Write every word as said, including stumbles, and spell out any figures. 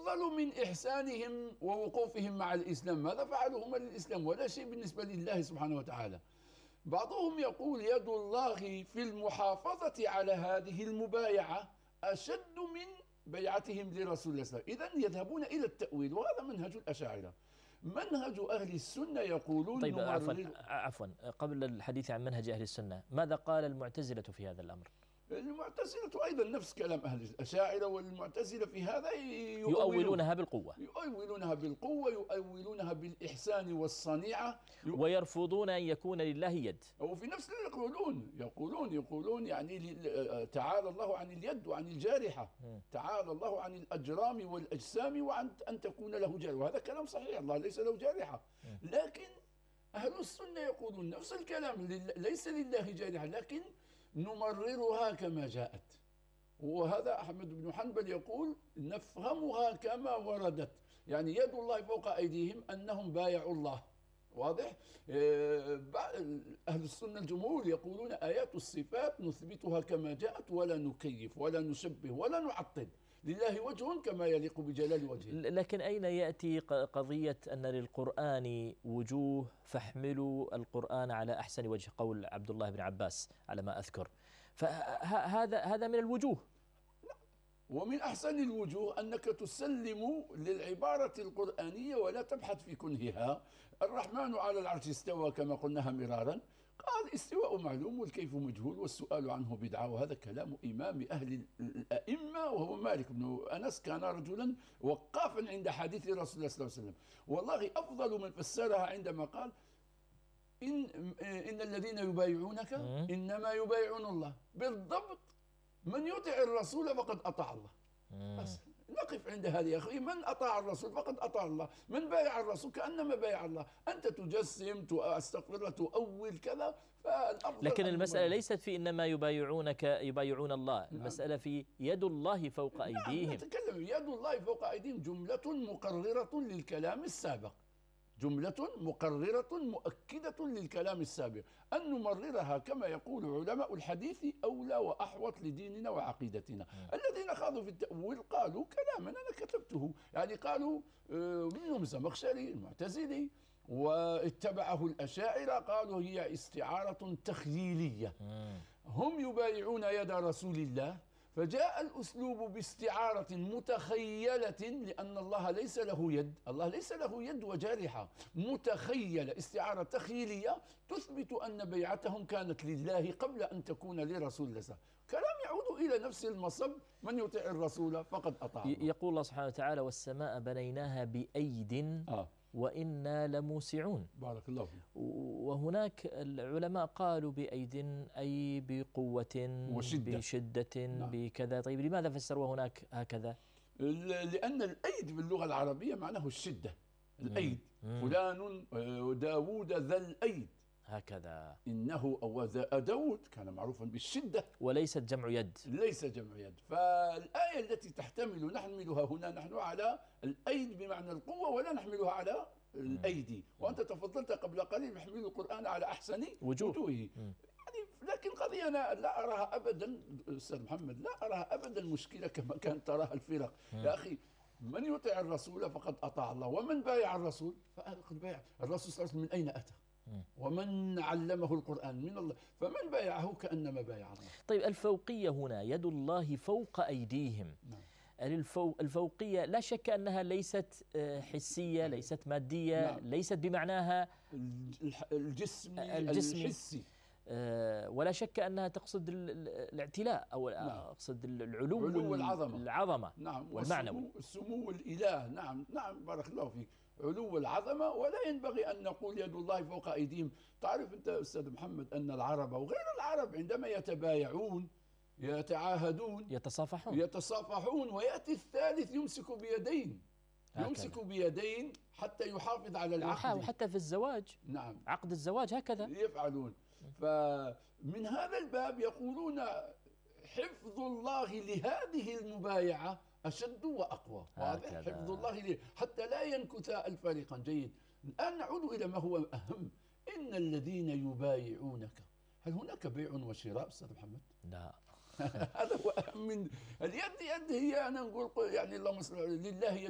أفضل من إحسانهم ووقوفهم مع الإسلام. ماذا فعلوا هم للإسلام؟ ولا شيء بالنسبة لله سبحانه وتعالى. بعضهم يقول يد الله في المحافظة على هذه المبايعة أشد من بيعتهم لرسول الله صلى الله عليه وسلم. إذن يذهبون إلى التأويل، وهذا منهج الأشاعرة. منهج أهل السنة يقولون طيب عفوا نمرر. عفوا قبل الحديث عن منهج أهل السنة، ماذا قال المعتزلة في هذا الأمر؟ المعتزلة أيضا نفس كلام أهل الأشاعرة، والمعتزلة في هذا يؤولون يؤولونها بالقوة يؤولونها بالقوة يؤولونها بالإحسان والصنيعة، ويرفضون أن يكون لله يد. وفي نفس اللي يقولون يقولون يقولون يعني تعالى الله عن اليد وعن الجارحة، تعالى الله عن الأجرام والأجسام وعن أن تكون له جارحة، وهذا كلام صحيح، الله ليس له جارحة. لكن أهل السنة يقولون نفس الكلام، ليس لله جارحة لكن نمررها كما جاءت. وهذا أحمد بن حنبل يقول نفهمها كما وردت، يعني يد الله فوق أيديهم أنهم بايعوا الله، واضح. أهل السنة الجمهور يقولون آيات الصفات نثبتها كما جاءت ولا نكيف ولا نشبه ولا نعطل، لله وجه كما يليق بجلال وجهه. لكن أين يأتي قضية أن للقرآن وجوه فاحملوا القرآن على أحسن وجه، قول عبد الله بن عباس على ما أذكر، فهذا هذا من الوجوه. ومن أحسن الوجوه أنك تسلم للعبارة القرآنية ولا تبحث في كنهها. الرحمن على العرش استوى كما قلناها مرارا، قال استواء معلوم والكيف مجهول والسؤال عنه بدعة، وهذا كلام إمام أهل الأئمة وهو مالك بن أنس، كان رجلا وقافا عند حديث رسول الله صلى الله عليه وسلم. والله أفضل من فسرها عندما قال إن, إن الذين يبايعونك إنما يبايعون الله. بالضبط، من يطع الرسول فقد أطاع الله. بس نقف عند هذه يا أخي، من أطاع الرسول فقد أطاع الله، من بايع الرسول كأنما بايع الله. أنت تجسم تستقر تؤول كذا، فالأفضل. لكن المسألة ليست في إنما يبايعونك يبايعون الله، المسألة في يد الله فوق أيديهم. نعم، نتكلم يد الله فوق أيديهم جملة مقررة للكلام السابق، جملة مقررة مؤكدة للكلام السابق. أن نمررها كما يقول علماء الحديث أولى وأحوط لديننا وعقيدتنا. الذين خاضوا في التأويل قالوا كلاما أنا كتبته، يعني قالوا منهم الزمخشري المعتزلي واتبعه الأشاعرة، قالوا هي استعارة تخييلية. هم يبايعون يد رسول الله، فجاء الأسلوب باستعارة متخيلة، لأن الله ليس له يد، الله ليس له يد وجارحة، متخيلة، استعارة تخيلية تثبت أن بيعتهم كانت لله قبل أن تكون لرسول الله. كلام يعود إلى نفس المصب، من يطع الرسول فقد أطاع الله. يقول الله سبحانه وتعالى والسماء بنيناها بأيد آه. وإنا لموسعون. بارك الله فيك. وهناك العلماء قالوا بأيد أي بقوة وشدة. بشدة نعم. بكذا. طيب لماذا فسروا هناك هكذا؟ لأن الأيد باللغة العربية معناه الشدة، الأيد. مم. فلان داود ذا الأيد هكذا، إنه أو داود كان معروفا بالشدة وليست جمع يد، ليس جمع يد. فالآية التي تحتمل نحملها هنا نحن على الأيد بمعنى القوة، ولا نحملها على الأيدي. وأنت تفضلت قبل قليل بحمل القرآن على أحسن وجوهه. يعني لكن قضية أنا لا أراها أبدا أستاذ محمد، لا أراها أبدا مشكلة كما كانت تراها الفرق. يا أخي، من يطع الرسول فقد أطاع الله، ومن بايع الرسول فقد بايع الرسول صلى الله عليه وسلم. من أين أتى؟ ومن علمه القرآن؟ من الله. فمن بايعه كأنما بايع الله. طيب الفوقية هنا يد الله فوق أيديهم. نعم. الفوقية لا شك أنها ليست حسية، ليست مادية. نعم. ليست بمعناها الجسم الحسي، ولا شك أنها تقصد الاعتلاء أو نعم. أقصد العلو علو العظمة, العظمة نعم. والمعنوي، سمو الإله. نعم نعم بارك الله فيك، علو العظمة. ولا ينبغي أن نقول يد الله فوق أيديهم. تعرف أنت أستاذ محمد أن العرب وغير العرب عندما يتبايعون يتعاهدون يتصافحون يتصافحون ويأتي الثالث يمسك بيدين هكذا. يمسك بيدين حتى يحافظ على العقد، وحتى في الزواج. نعم، عقد الزواج هكذا يفعلون. فمن هذا الباب يقولون حفظ الله لهذه المبايعة أشد وأقوى. واضح؟ حفظ الله له حتى لا ينكث الفريقان. جيد. الآن نعود إلى ما هو أهم. إن الذين يبايعونك، هل هناك بيع وشراء أستاذ محمد؟ لا. هذا هو أهم من اليد. يد هي أنا نقول يعني اللهم صل لله